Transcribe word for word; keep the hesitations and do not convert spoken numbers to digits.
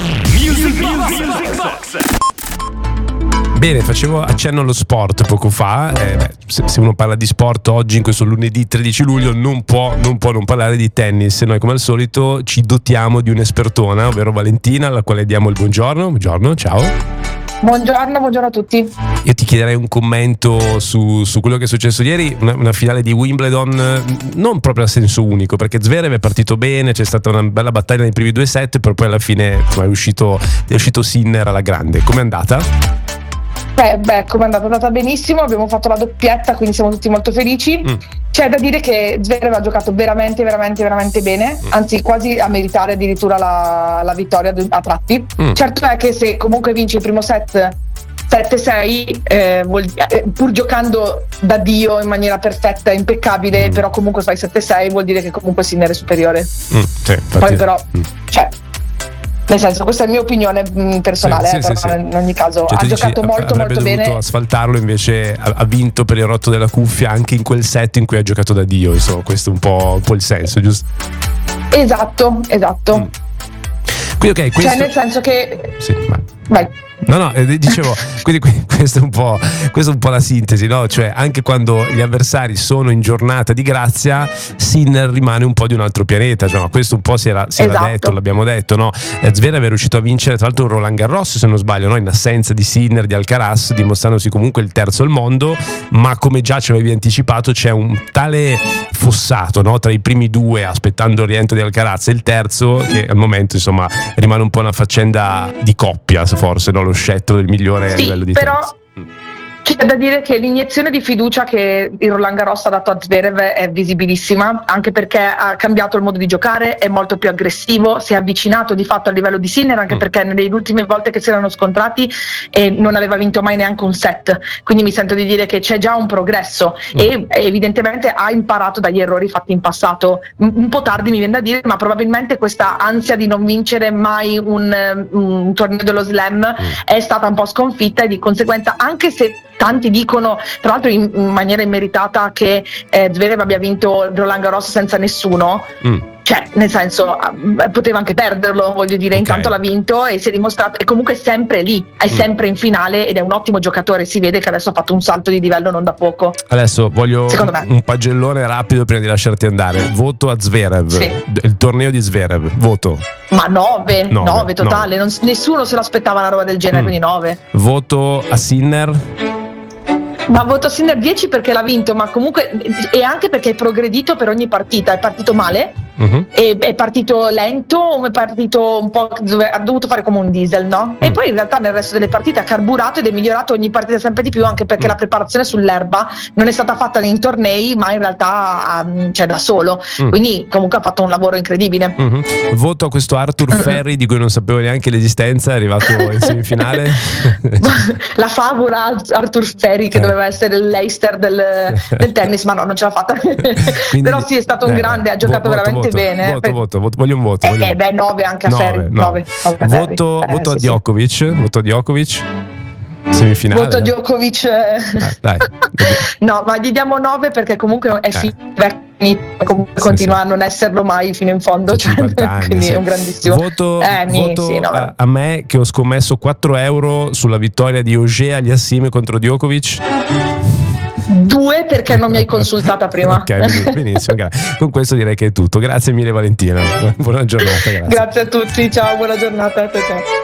Music Box. Bene, facevo accenno allo sport poco fa. Eh, beh, se, se uno parla di sport oggi, in questo lunedì tredici luglio, non può, non può non parlare di tennis. Noi, come al solito, ci dotiamo di un'espertona, ovvero Valentina, alla quale diamo il buongiorno. Buongiorno, ciao. Buongiorno, buongiorno a tutti. Io ti chiederei un commento su, su quello che è successo ieri, una, una finale di Wimbledon, non proprio a senso unico, perché Zverev è partito bene, c'è stata una bella battaglia nei primi due set, però poi alla fine è uscito, è uscito Sinner alla grande. Com'è andata? Beh, beh, come è andata? È andata benissimo, abbiamo fatto la doppietta, quindi siamo tutti molto felici. Mm. C'è da dire che Zverev ha giocato veramente, veramente, veramente bene, mm. anzi quasi a meritare addirittura la, la vittoria a tratti. Mm. Certo è che se comunque vince il primo set sette sei, eh, vuol, eh, pur giocando da Dio in maniera perfetta e impeccabile, mm. però comunque fai sette sei, vuol dire che comunque Sinner è superiore. Mm, sì, Poi però, mm. cioè... Nel senso, questa è la mia opinione mh, personale, sì, eh, sì, però sì. in ogni caso cioè, ha giocato dici, molto molto bene. Dovuto asfaltarlo, invece ha, ha vinto per il rotto della cuffia anche in quel set in cui ha giocato da Dio. Insomma, questo è un po', un po' il senso, giusto? Esatto, esatto. Mm. Quindi, ok, questo... Cioè, nel senso che... Sì, ma... Vai. No, no, eh, dicevo, quindi questo è un po', questo è un po' la sintesi, no? Cioè, anche quando gli avversari sono in giornata di grazia, Sinner rimane un po' di un altro pianeta, cioè, ma questo un po' si era, si esatto. era detto, l'abbiamo detto, no? Zverev è riuscito a vincere, tra l'altro, un Roland Garros, se non sbaglio, no? In assenza di Sinner, di Alcaraz, dimostrandosi comunque il terzo al mondo, ma come già ci avevi anticipato, c'è un tale fossato, no? Tra i primi due, aspettando il rientro di Alcaraz, e il terzo, che al momento, insomma, rimane un po' una faccenda di coppia, forse, no? Lo scettro del migliore sì, a livello di però tennis. c'è da dire che l'iniezione di fiducia che il Roland Garros ha dato a Zverev è visibilissima, anche perché ha cambiato il modo di giocare, è molto più aggressivo, si è avvicinato di fatto al livello di Sinner, anche mm. perché nelle ultime volte che si erano scontrati eh, non aveva vinto mai neanche un set, quindi mi sento di dire che c'è già un progresso mm. e evidentemente ha imparato dagli errori fatti in passato, un, un po' tardi mi viene da dire, ma probabilmente questa ansia di non vincere mai un, un torneo dello slam mm. è stata un po' sconfitta e di conseguenza, anche se tanti dicono, tra l'altro in, in maniera immeritata, che eh, Zverev abbia vinto il Roland Garros senza nessuno, mm. cioè nel senso eh, poteva anche perderlo, voglio dire, okay. Intanto l'ha vinto e si è dimostrato, è comunque sempre lì, è mm. sempre in finale ed è un ottimo giocatore, si vede che adesso ha fatto un salto di livello non da poco. Adesso voglio un pagellone rapido prima di lasciarti andare. Voto a Zverev, sì. Il torneo di Zverev, voto. Ma nove, nove totale, non, nessuno se l'aspettava una roba del genere, mm. quindi nove. Voto a Sinner. Ma voto Sinner dieci perché l'ha vinto, ma comunque e anche perché è progredito per ogni partita, è partito male, uh-huh. è, è partito lento, è partito un po' dove ha dovuto fare come un diesel, no? Uh-huh. E poi in realtà nel resto delle partite ha carburato ed è migliorato ogni partita sempre di più, anche perché uh-huh. la preparazione sull'erba non è stata fatta nei tornei, ma in realtà cioè da solo, uh-huh. quindi comunque ha fatto un lavoro incredibile. Uh-huh. Voto a questo Arthur Ferry di cui non sapevo neanche l'esistenza, è arrivato in semifinale. La favola Arthur Ferry che eh. doveva essere il Leicester del, del tennis, ma no, non ce l'ha fatta. Quindi, però sì, è stato un eh, grande, ha giocato voto, veramente voto, bene. Voto, per... voto, voto, voglio un voto. Voglio... Eh, beh, nove anche a Ferry. nove. Voto, voto a Djokovic. Voto a Djokovic. Semifinale. Voto a Djokovic. Eh, dai. No, ma gli diamo nove perché comunque è eh. finito, comunque sì, continua sì. a non esserlo mai fino in fondo, cioè, anni, quindi sì. è un grandissimo voto, eh, voto sì, no, a, a me che ho scommesso quattro euro sulla vittoria di Auger Aliassime contro Djokovic. Due perché non mi hai consultata prima. Ok, benissimo, grazie. Con questo direi che è tutto. Grazie mille Valentina, buona giornata. Grazie, grazie a tutti, ciao, buona giornata. Ciao.